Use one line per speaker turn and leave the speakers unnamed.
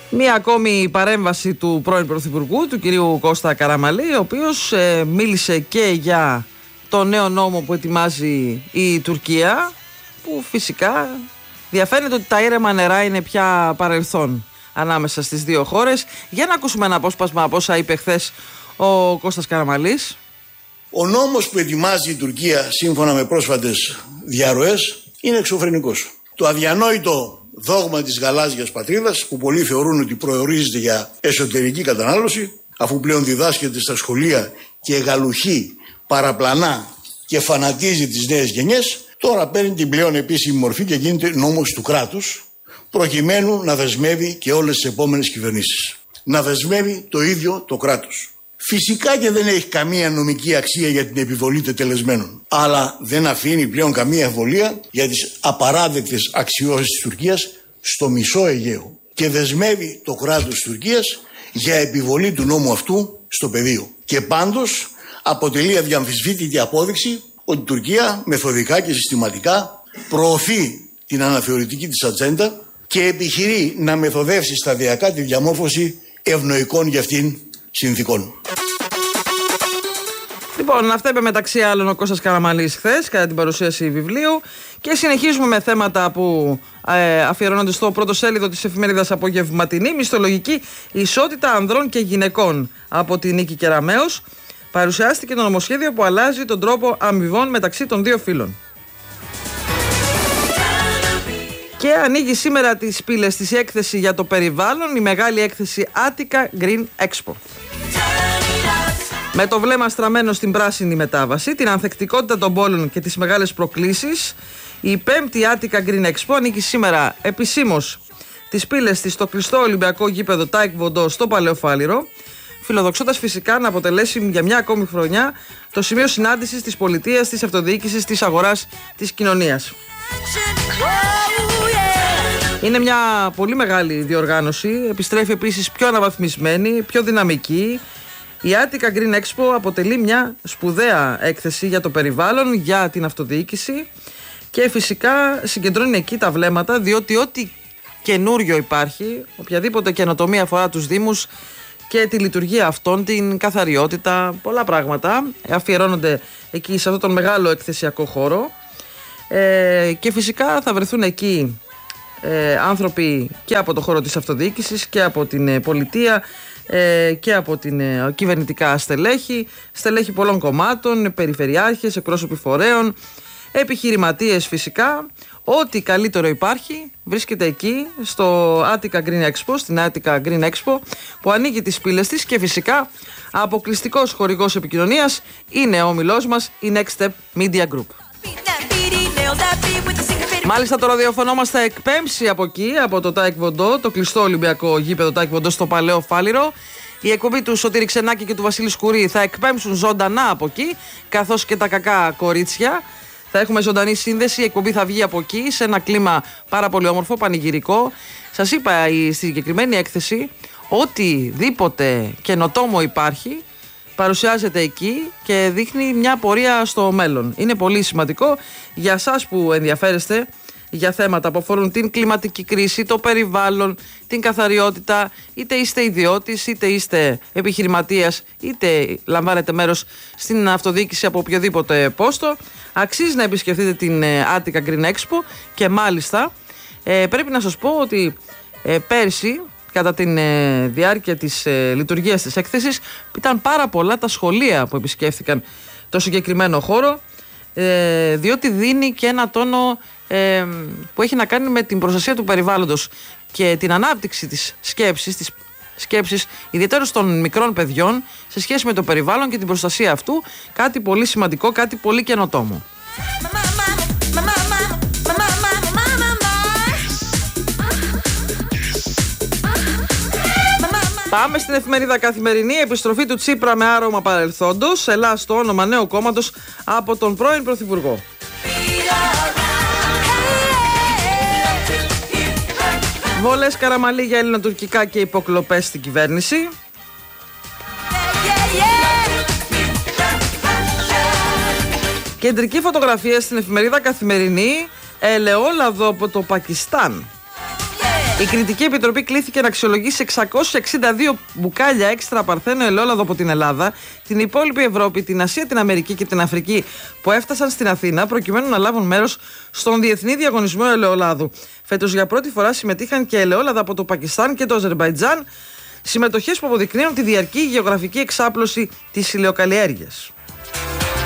Μία ακόμη παρέμβαση του πρώην Πρωθυπουργού, του κυρίου Κώστα Καραμαλή, ο οποίος μίλησε και για το νέο νόμο που ετοιμάζει η Τουρκία, που φυσικά διαφαίνεται ότι τα ήρεμα νερά είναι πια παρελθόν ανάμεσα στις δύο χώρες. Για να ακούσουμε ένα απόσπασμα από όσα είπε χθες ο Κώστας Καραμαλής.
Ο νόμος που ετοιμάζει η Τουρκία σύμφωνα με πρόσφατες διαρροές είναι εξωφρενικός. Το αδιανόητο δόγμα της γαλάζιας πατρίδας, που πολλοί θεωρούν ότι προορίζεται για εσωτερική κατανάλωση, αφού πλέον διδάσκεται στα σχολεία και γαλουχεί, παραπλανά και φανατίζει τις νέες γενιές, τώρα παίρνει την πλέον επίσημη μορφή και γίνεται νόμος του κράτους, προκειμένου να δεσμεύει και όλες τις επόμενες κυβερνήσεις. Να δεσμεύει το ίδιο το κράτος. Φυσικά και δεν έχει καμία νομική αξία για την επιβολή τετελεσμένων, αλλά δεν αφήνει πλέον καμία εμβολία για τις απαράδεκτες αξιώσεις της Τουρκίας στο μισό Αιγαίο και δεσμεύει το κράτος της Τουρκίας για επιβολή του νόμου αυτού στο πεδίο. Και πάντως αποτελεί αδιαμφισβήτητη απόδειξη ότι η Τουρκία μεθοδικά και συστηματικά προωθεί την αναθεωρητική της ατζέντα και επιχειρεί να μεθοδεύσει σταδιακά τη διαμόρφωση ευνοϊκών για αυτήν συνθήκων.
Λοιπόν, αυτά είπε μεταξύ άλλων ο Κώστας Καραμαλής χθες κατά την παρουσίαση βιβλίου και συνεχίζουμε με θέματα που αφιερώνονται στο πρώτο σέλιδο της εφημερίδας Απογευματινή. Μισθολογική ισότητα ανδρών και γυναικών από την Νίκη Κεραμέως. Παρουσιάστηκε το νομοσχέδιο που αλλάζει τον τρόπο αμοιβών μεταξύ των δύο φύλων. Και ανοίγει σήμερα τις πύλες της έκθεση για το περιβάλλον, η μεγάλη έκθεση Attica Green Expo. Με το βλέμμα στραμμένο στην πράσινη μετάβαση, την ανθεκτικότητα των πόλεων και τις μεγάλες προκλήσεις, η 5η Attica Green Expo ανοίγει σήμερα επισήμως τις πύλες της στο κλειστό Ολυμπιακό γήπεδο Taekwondo στο Παλαιό Φάληρο, φιλοδοξώντας φυσικά να αποτελέσει για μια ακόμη χρονιά το σημείο συνάντησης της πολιτείας, της αυτοδιοίκησης, της αγοράς, της κοινωνίας. Είναι μια πολύ μεγάλη διοργάνωση, επιστρέφει επίσης πιο αναβαθμισμένη, πιο δυναμική. Η Attica Green Expo αποτελεί μια σπουδαία έκθεση για το περιβάλλον, για την αυτοδιοίκηση και φυσικά συγκεντρώνει εκεί τα βλέμματα, διότι ό,τι καινούριο υπάρχει, οποιαδήποτε καινοτομία αφορά τους Δήμους και τη λειτουργία αυτών, την καθαριότητα, πολλά πράγματα αφιερώνονται εκεί σε αυτόν τον μεγάλο εκθεσιακό χώρο και φυσικά θα βρεθούν εκεί άνθρωποι και από το χώρο της αυτοδιοίκησης και από την πολιτεία και από την κυβερνητικά στελέχη πολλών κομμάτων, περιφερειάρχες, εκπρόσωποι φορέων, επιχειρηματίες φυσικά. Ό,τι καλύτερο υπάρχει βρίσκεται εκεί στο Attica Green Expo, στην Attica Green Expo που ανοίγει τις πύλες της και φυσικά αποκλειστικός χορηγός επικοινωνίας είναι ο όμιλός μας, η Next Step Media Group. Μάλιστα το ραδιοφωνό μας θα εκπέμψει από εκεί, από το Taekwondo, το κλειστό Ολυμπιακό γήπεδο Taekwondo στο Παλαιό Φάληρο. Η εκπομπή του Σωτήρη Ξενάκη και του Βασίλη Σκουρή θα εκπέμψουν ζωντανά από εκεί, καθώς και τα κακά κορίτσια. Θα έχουμε ζωντανή σύνδεση, η εκπομπή θα βγει από εκεί σε ένα κλίμα πάρα πολύ όμορφο, πανηγυρικό. Σας είπα στη συγκεκριμένη έκθεση, οτιδήποτε καινοτόμο υπάρχει, παρουσιάζεται εκεί και δείχνει μια πορεία στο μέλλον. Είναι πολύ σημαντικό για εσάς που ενδιαφέρεστε για θέματα που αφορούν την κλιματική κρίση, το περιβάλλον, την καθαριότητα, είτε είστε ιδιώτης, είτε είστε επιχειρηματίας, είτε λαμβάνετε μέρος στην αυτοδιοίκηση από οποιοδήποτε πόστο. Αξίζει να επισκεφτείτε την Attica Green Expo και μάλιστα πρέπει να σας πω ότι πέρσι, κατά τη διάρκεια της λειτουργίας της έκθεσης, ήταν πάρα πολλά τα σχολεία που επισκέφθηκαν το συγκεκριμένο χώρο, διότι δίνει και ένα τόνο που έχει να κάνει με την προστασία του περιβάλλοντος και την ανάπτυξη της σκέψης, ιδιαίτερα των μικρών παιδιών, σε σχέση με το περιβάλλον και την προστασία αυτού, κάτι πολύ σημαντικό, κάτι πολύ καινοτόμο. Πάμε στην εφημερίδα Καθημερινή. Επιστροφή του Τσίπρα με άρωμα παρελθόντος. Ελλάς το όνομα νέου κόμματος από τον πρώην Πρωθυπουργό. Βολές Καραμαλή για ελληνοτουρκικά και υποκλοπές στην κυβέρνηση. Κεντρική φωτογραφία στην εφημερίδα Καθημερινή. Ελαιόλαδο από το Πακιστάν. Η Κριτική Επιτροπή κλήθηκε να αξιολογήσει 662 μπουκάλια έξτρα παρθένο ελαιόλαδο από την Ελλάδα, την υπόλοιπη Ευρώπη, την Ασία, την Αμερική και την Αφρική που έφτασαν στην Αθήνα προκειμένου να λάβουν μέρος στον Διεθνή Διαγωνισμό Ελαιολάδου. Φέτος για πρώτη φορά συμμετείχαν και ελαιόλαδα από το Πακιστάν και το Αζερμπαϊτζάν, συμμετοχές που αποδεικνύουν τη διαρκή γεωγραφική εξάπλωση της ηλαιοκαλλιέργειας.